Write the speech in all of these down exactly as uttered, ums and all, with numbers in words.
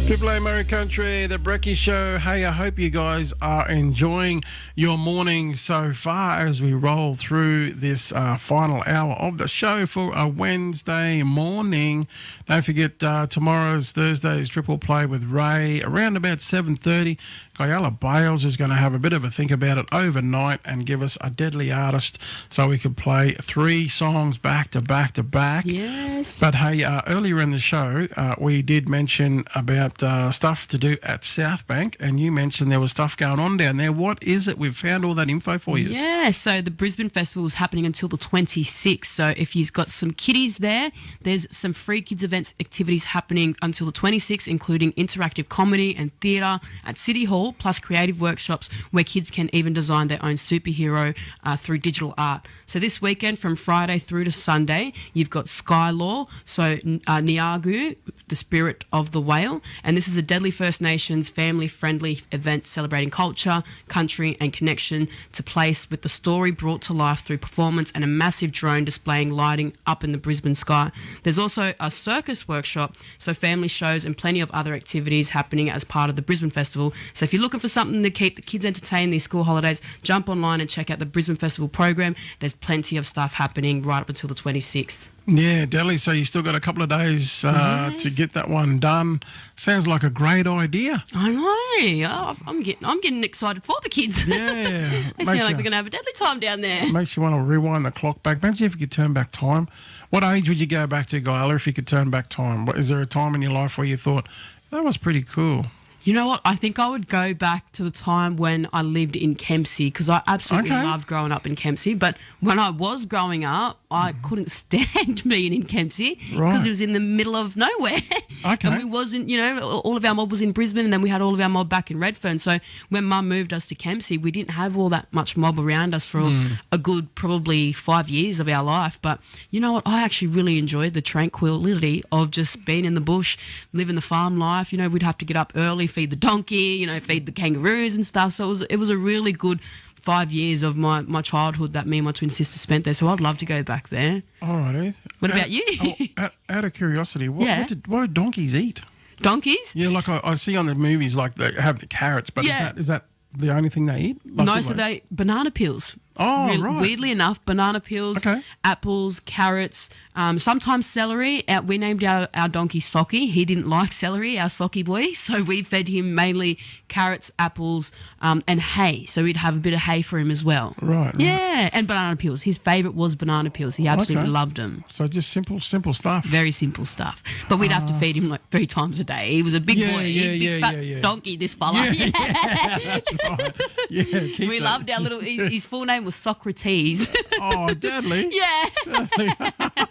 Triple A Murray Country, the Brekkie Show. Hey, I hope you guys are enjoying your morning so far as we roll through this uh, final hour of the show for a Wednesday morning. Don't forget, uh, tomorrow's Thursday's Triple Play with Ray around about seven thirty. Kayala Bales is going to have a bit of a think about it overnight and give us a deadly artist so we could play three songs back to back to back. Yes. But hey, uh, earlier in the show, uh, we did mention about uh, stuff to do at South Bank, and you mentioned there was stuff going on down there. What is it? We've found all that info for you. Yeah, so the Brisbane Festival is happening until the twenty-sixth. So if you've got some kiddies there, there's some free kids events activities happening until the twenty-sixth, including interactive comedy and theatre at City Hall, plus creative workshops where kids can even design their own superhero uh, through digital art. So this weekend, from Friday through to Sunday, you've got Skylaw, so uh, Niagu, the spirit of the whale, and this is a Deadly First Nations family-friendly event celebrating culture, country and connection to place, with the story brought to life through performance and a massive drone displaying lighting up in the Brisbane sky. There's also a circus workshop, so family shows and plenty of other activities happening as part of the Brisbane Festival. So if you're looking for something to keep the kids entertained these school holidays, jump online and check out the Brisbane Festival program. There's plenty of stuff happening right up until the twenty-sixth. Yeah, Delhi, so you still got a couple of days uh, Yes. to get that one done. Sounds like a great idea. I know. Oh, I'm getting, I'm getting excited for the kids. Yeah. They Makes sound like you- they're going to have a deadly time down there. Makes you want to rewind the clock back. Imagine if you could turn back time. What age would you go back to, Guyla, if you could turn back time? What, is there a time in your life where you thought, that was pretty cool? You know what? I think I would go back to the time when I lived in Kempsey, because I absolutely Okay. loved growing up in Kempsey. But when I was growing up, I couldn't stand being in Kempsey because Right. it was in the middle of nowhere. Okay. And we wasn't, you know, all of our mob was in Brisbane, and then we had all of our mob back in Redfern. So when Mum moved us to Kempsey, we didn't have all that much mob around us for a good probably five years of our life. But you know what? I actually really enjoyed the tranquility of just being in the bush, living the farm life. You know, we'd have to get up early, feed the donkey, you know, feed the kangaroos and stuff. So it was, it was a really good five years of my, my childhood that me and my twin sister spent there. So I'd love to go back there. All righty. What Out- about you? oh, out, out of curiosity, what, Yeah. what, did, what do donkeys eat? Donkeys? Yeah, like I, I see on the movies, like they have the carrots, but Yeah. is, that, is that the only thing they eat? Like No, the so way- they banana peels. Oh, Re- right. Weirdly enough, banana peels, Okay. apples, carrots, um, sometimes celery. Uh, we named our, our donkey Socky. He didn't like celery, our Socky boy, so we fed him mainly carrots, apples, um, and hay. So we'd have a bit of hay for him as well. Right, right. Yeah, and banana peels. His favourite was banana peels. He absolutely Okay. loved them. So just simple, simple stuff. Very simple stuff. But we'd have to feed him like three times a day. He was a big Yeah, boy, yeah, big yeah, fat yeah, yeah. donkey, this fella. Yeah, yeah, that's right. Yeah, keep We that. loved our little, his, his full name was Socrates. Oh, deadly. Yeah.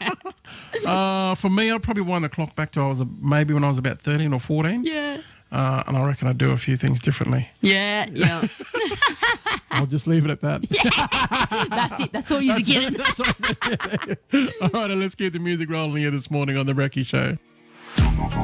Uh, for me, I'd probably wind the clock back to I was a, maybe when I was about thirteen or fourteen. Yeah. Uh, and I reckon I'd do a few things differently. Yeah, yeah. I'll just leave it at that. That's it. That's all you get. All right, let's keep the music rolling here this morning on The Brekkie Show.